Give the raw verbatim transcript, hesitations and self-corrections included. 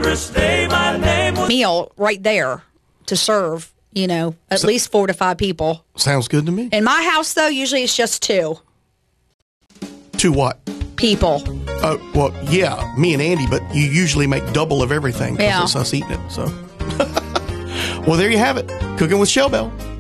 Columbus Day, my name was... meal right there to serve, you know, at so, least four to five people. Sounds good to me. In my house, though, usually it's just two. Two what? People. Oh, well, yeah, me and Andy, but you usually make double of everything because yeah. it's us eating it. So, well, there you have it. Cooking with Shell Bell.